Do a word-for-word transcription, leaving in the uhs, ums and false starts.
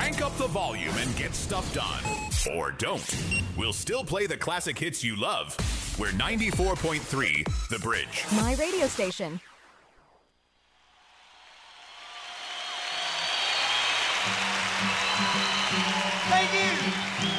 crank up the volume and get stuff done. Or don't. We'll still play the classic hits you love. We're ninety-four point three The Bridge. My radio station. Thank you.